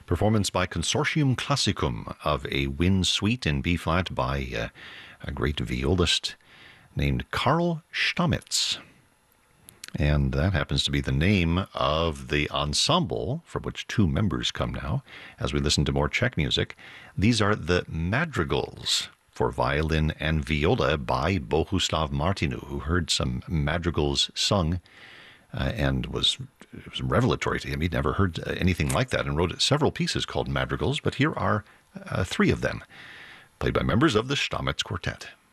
Performance by Consortium Classicum of a Wind Suite in B-flat by a great violist named Karl Stamitz. And that happens to be the name of the ensemble from which two members come now as we listen to more Czech music. These are the Madrigals for violin and viola by Bohuslav Martinu, who heard some madrigals sung and it was revelatory to him. He'd never heard anything like that and wrote several pieces called madrigals, but here are three of them, played by members of the Stamitz Quartet.